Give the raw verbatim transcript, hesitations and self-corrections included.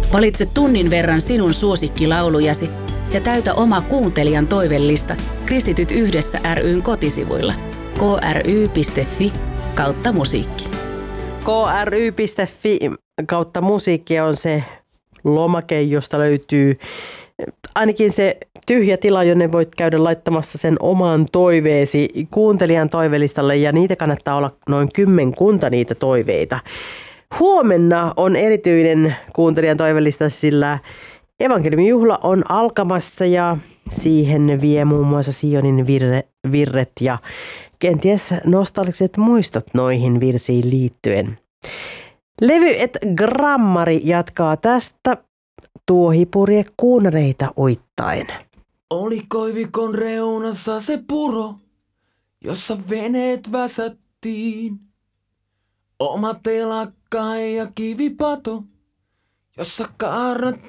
Valitse tunnin verran sinun suosikkilaulujasi ja täytä oma kuuntelijan toivellista Kristityt yhdessä ry:n kotisivuilla kry piste fi kautta musiikki. kry piste fi kautta musiikki on se lomake, josta löytyy ainakin se tyhjä tila, jonne voit käydä laittamassa sen oman toiveesi kuuntelijan toivelistalle, ja niitä kannattaa olla noin kymmenkunta niitä toiveita. Huomenna on erityinen kuuntelijan toivelista, sillä evankeliumijuhla on alkamassa ja siihen vie muun muassa Sionin virre, virret ja kenties nostalgiset muistot noihin virsiin liittyen. Levy et grammari jatkaa tästä tuohipurje kuunareita uittain. Oli koivikon reunassa se puro, jossa veneet väsättiin. Oma telakka ja kivipato, jossa kaarnat